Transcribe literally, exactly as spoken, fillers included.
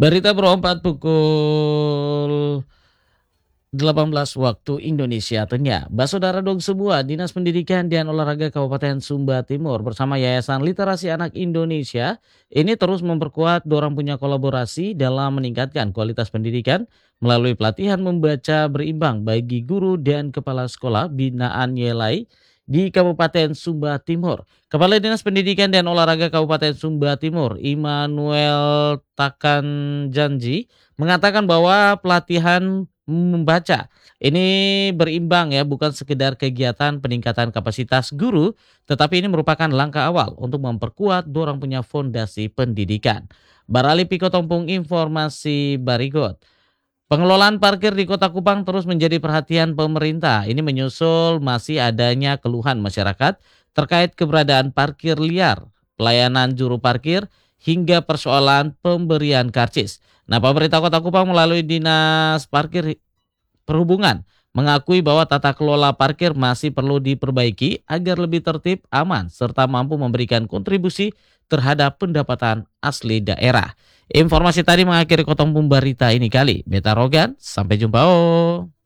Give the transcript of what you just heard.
Berita berempat pukul delapan belas waktu Indonesia Tengah. Basudara dong semua, Dinas Pendidikan dan Olahraga Kabupaten Sumba Timur bersama Yayasan Literasi Anak Indonesia ini terus memperkuat dorong punya kolaborasi dalam meningkatkan kualitas pendidikan melalui pelatihan membaca berimbang bagi guru dan kepala sekolah binaan Yelai di Kabupaten Sumba Timur. Kepala Dinas Pendidikan dan Olahraga Kabupaten Sumba Timur, Immanuel Takanjanji, mengatakan bahwa pelatihan membaca ini berimbang ya, bukan sekedar kegiatan peningkatan kapasitas guru, tetapi ini merupakan langkah awal untuk memperkuat dorang punya fondasi pendidikan. Barali Piko Tompung informasi Barigot. Pengelolaan parkir di Kota Kupang terus menjadi perhatian pemerintah. Ini menyusul masih adanya keluhan masyarakat terkait keberadaan parkir liar, pelayanan juru parkir, hingga persoalan pemberian karcis. Nah, pemerintah Kota Kupang melalui Dinas Parkir Perhubungan mengakui bahwa tata kelola parkir masih perlu diperbaiki agar lebih tertib, aman, serta mampu memberikan kontribusi terhadap pendapatan asli daerah. Informasi tadi mengakhiri Kotong Pumbarita ini kali. Beta Rogan, sampai jumpa. Oh.